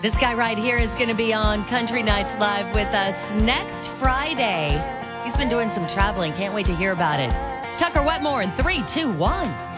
This guy right here is going to be on Country Nights Live with us next Friday. He's been doing some traveling. Can't wait to hear about it. It's Tucker Wetmore in 3, 2, 1.